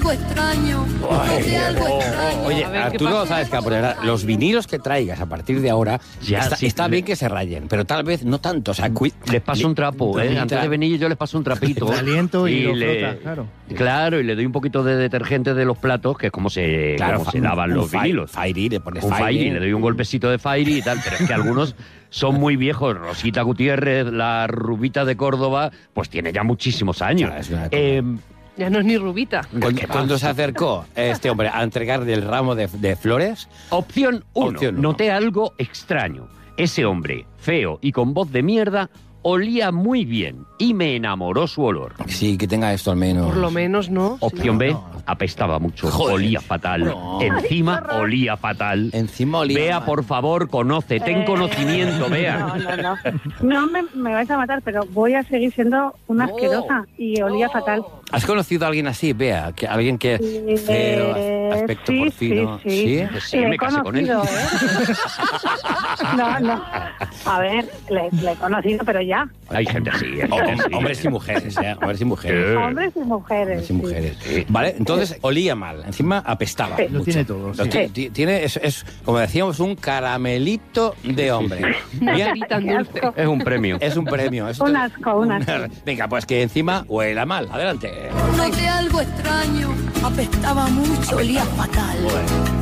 algo extraño, noté algo extraño. Oye, Arturo, ¿sabes qué? Los vinilos que traigas a partir de ahora, Ya, está bien que se rayen, pero tal vez no tanto. O sea, les paso un trapo, antes de venir yo les paso un trapito. Aliento y lo frota, claro. Claro, y le doy un poquito de detergente de los platos, que es como se lavan los vinilos. Fairy, le pones Un Fairy. Fairy, le doy un golpecito de Fairy y tal, pero es que algunos son muy viejos. Rosita Gutiérrez, la rubita de Córdoba, pues tiene ya muchísimos años. Claro, es una cosa. Ya no es ni rubita. Cuando se acercó este hombre a entregarle el ramo de flores... Opción 1. Opción uno. Noté algo extraño. Ese hombre, feo y con voz de mierda, olía muy bien y me enamoró su olor. Sí, que tenga esto al menos. Por lo menos, ¿no? Opción B, apestaba mucho, Joder. olía fatal. No. Encima olía fatal. Encima olía Bea, mal. por favor, conoce, ten conocimiento, Bea. No me vais a matar, pero voy a seguir siendo una asquerosa y olía fatal. ¿Has conocido a alguien así, Bea? Alguien que feo, aspecto sí, porcino. sí. Sí, Le me he casé con él. conocido, No. A ver, le he conocido, pero ya. Hay gente así. Hay gente así. Hombres y mujeres, Hombres y mujeres. Hombres y mujeres. Hombres y mujeres. Vale, entonces olía mal. Encima apestaba. Sí. Lo mucho. tiene todo, sí. Tiene, es, como decíamos, un caramelito de hombre. Bien, Qué tan dulce. Es un premio. es un premio. Un asco. Venga, pues que encima huela mal. Adelante. Noté algo extraño, apestaba mucho, olía fatal.